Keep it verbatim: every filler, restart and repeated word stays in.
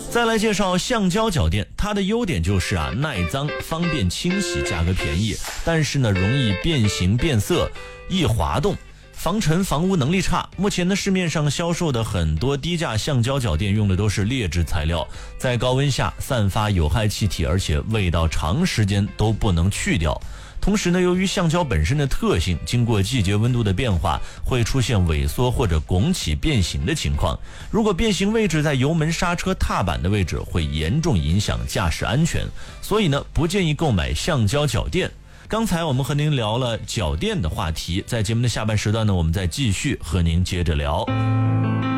再来介绍橡胶脚垫，它的优点就是啊耐脏、方便清洗、价格便宜，但是呢容易变形变色、易滑动。防尘防污能力差，目前呢市面上销售的很多低价橡胶脚垫用的都是劣质材料，在高温下散发有害气体，而且味道长时间都不能去掉。同时呢，由于橡胶本身的特性，经过季节温度的变化，会出现萎缩或者拱起变形的情况。如果变形位置在油门、刹车、踏板的位置，会严重影响驾驶安全，所以呢，不建议购买橡胶脚垫。刚才我们和您聊了脚垫的话题，在节目的下半时段呢，我们再继续和您接着聊。